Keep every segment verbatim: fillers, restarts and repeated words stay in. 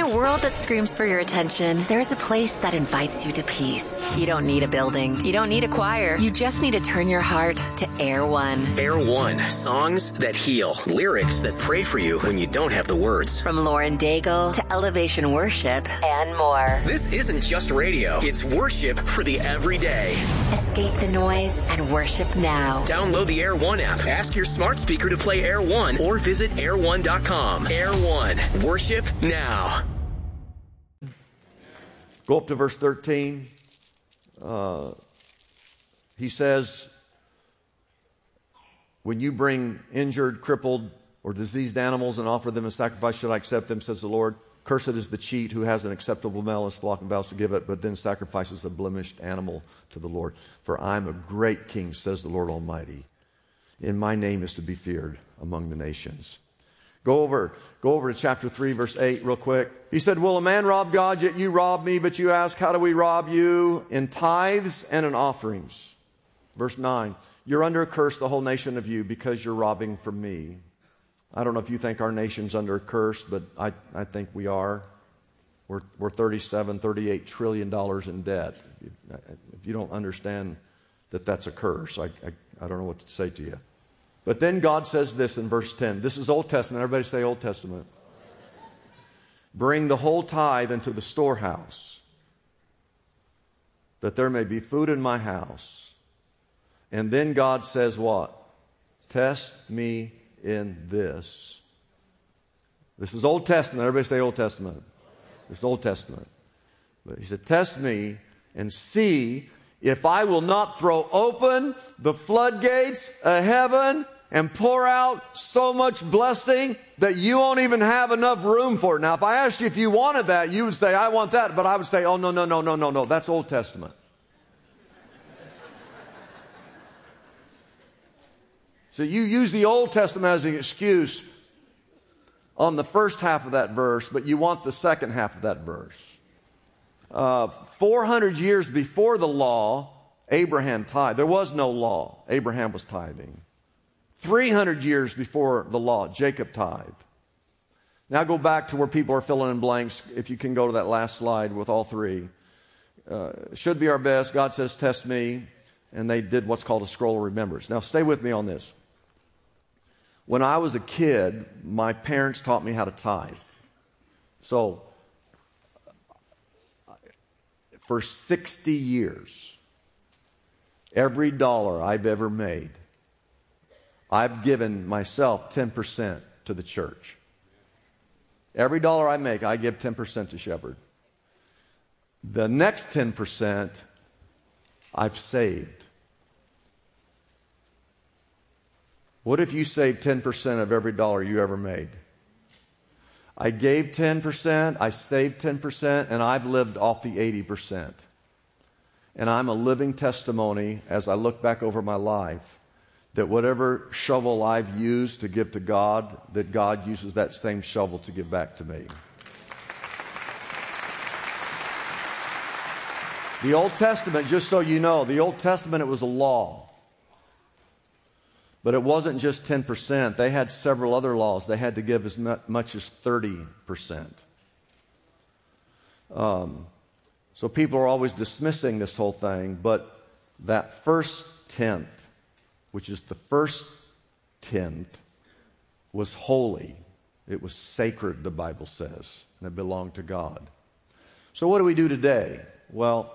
a world that screams for your attention, there's a place that invites you to peace. You don't need a building. You don't need a choir. You just need to turn your heart to Air One. Air One. Songs that heal. Lyrics that pray for you when you don't have the words. From Lauren Daigle to Elevation Worship and more. This isn't just radio. It's worship for the everyday. Escape the noise and worship now. Download the Air One app. Ask your smart speaker to play Air One or visit air one dot com. Air One. Worship now. Go up to verse thirteen. Uh, he says, when you bring injured, crippled, or diseased animals and offer them as sacrifice, should I accept them, says the Lord? Cursed is the cheat who has an acceptable male in his flock and vows to give it, but then sacrifices a blemished animal to the Lord. For I am a great king, says the Lord Almighty, and my name is to be feared among the nations. Go over, go over to chapter three, verse eight real quick. He said, will a man rob God, yet you rob me? But you ask, how do we rob you? In tithes and in offerings. Verse nine, you're under a curse, the whole nation of you, because you're robbing from me. I don't know if you think our nation's under a curse, but I, I think we are. We're, we're thirty-seven, thirty-eight trillion dollars in debt. If you don't understand that that's a curse, I, I, I don't know what to say to you. But then God says this in verse ten. This is Old Testament. Everybody say Old Testament. Bring the whole tithe into the storehouse, that there may be food in my house. And then God says what? Test me in this. This is Old Testament. Everybody say Old Testament. This is Old Testament. But he said, test me and see if I will not throw open the floodgates of heaven and pour out so much blessing that you won't even have enough room for it. Now, if I asked you if you wanted that, you would say, I want that. But I would say, oh, no, no, no, no, no, no. That's Old Testament. So you use the Old Testament as an excuse on the first half of that verse, but you want the second half of that verse. Uh, four hundred years before the law, Abraham tithed. There was no law. Abraham was tithing. three hundred years before the law, Jacob tithed. Now go back to where people are filling in blanks. If you can go to that last slide with all three. Uh, should be our best. God says, test me. And they did what's called a scroll of remembrance. Now stay with me on this. When I was a kid, my parents taught me how to tithe. So, for sixty years, every dollar I've ever made, I've given myself ten percent to the church. Every dollar I make, I give ten percent to Shepherd. The next ten percent, I've saved. What if you saved ten percent of every dollar you ever made? I gave ten percent, I saved ten percent, and I've lived off the eighty percent. And I'm a living testimony as I look back over my life that whatever shovel I've used to give to God, that God uses that same shovel to give back to me. The Old Testament, just so you know, the Old Testament, it was a law. But it wasn't just ten percent. They had several other laws. They had to give as much as thirty percent. Um, so people are always dismissing this whole thing. But that first tenth, which is the first tenth, was holy. It was sacred, the Bible says. And it belonged to God. So what do we do today? Well,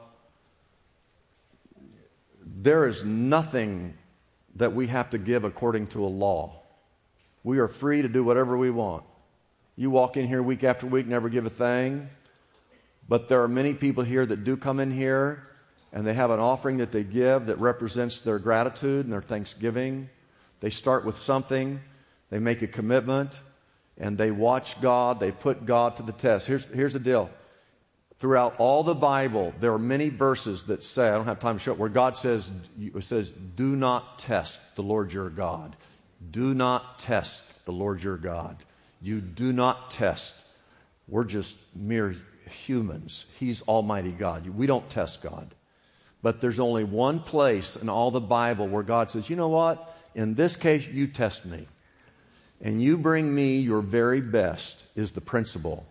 there is nothing that we have to give according to a law. We are free to do whatever we want. You walk in here week after week, never give a thing. But there are many people here that do come in here and they have an offering that they give that represents their gratitude and their thanksgiving. They start with something, they make a commitment, and they watch God, they put God to the test. Here's, here's the deal. Throughout all the Bible, there are many verses that say, I don't have time to show it, where God says, it says, do not test the Lord your God. Do not test the Lord your God. You do not test. We're just mere humans. He's Almighty God. We don't test God. But there's only one place in all the Bible where God says, you know what? In this case, you test me. And you bring me your very best is the principle.